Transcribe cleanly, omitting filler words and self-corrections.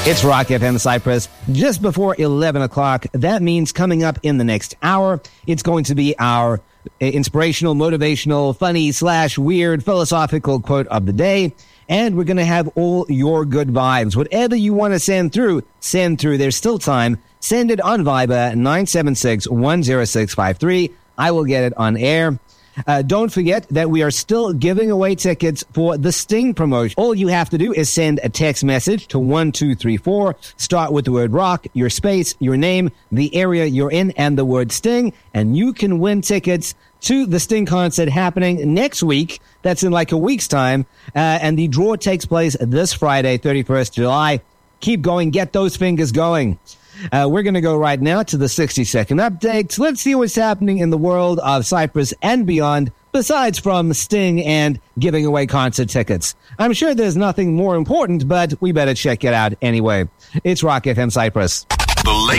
It's Rock FM Cyprus, just before 11 o'clock. That means coming up in the next hour, it's going to be our inspirational, motivational, funny / weird philosophical quote of the day. And we're going to have all your good vibes. Whatever you want to send through. There's still time. Send it on Viber 976-10653. I will get it on air. Don't forget that we are still giving away tickets for the Sting promotion. All you have to do is send a text message to 1234. Start with the word rock, your space, your name, the area you're in, and the word Sting. And you can win tickets to the Sting concert happening next week. That's in like a week's time. And the draw takes place this Friday, 31st July. Keep going. Get those fingers going. We're going to go right now to the 60-second update. Let's see what's happening in the world of Cyprus and beyond, besides from Sting and giving away concert tickets. I'm sure there's nothing more important, but we better check it out anyway. It's Rock FM Cyprus.